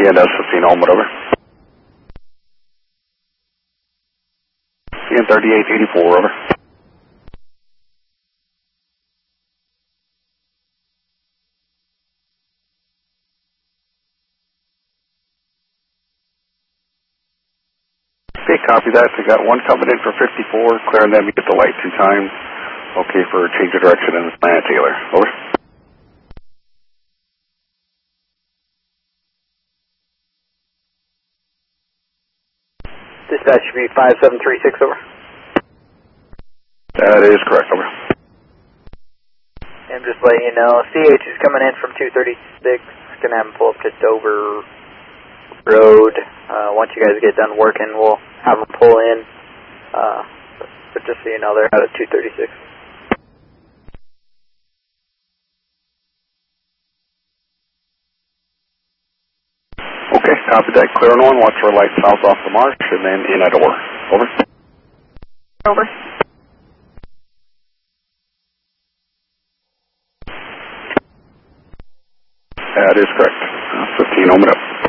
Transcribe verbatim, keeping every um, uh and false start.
E N S fifteen Ohm, over. E N thirty-eight eighty-four, over. Okay, copy that. We got one coming in for fifty-four, clearing them to get the light two times. Okay for change of direction in Atlanta Taylor. Over. Dispatch should be five seven three six, over. That is correct, over. I'm just letting you know, C H is coming in from two thirty-six. Going to have him pull up to Dover Road. Uh, once you guys get done working, we'll have them pull in. Uh, but just so you know, they're out at two thirty-six. Okay, copy that. Clear on one. Watch for light south off the marsh, and then in at door. Over. Over. That is correct. Uh, fifteen Ohm and up.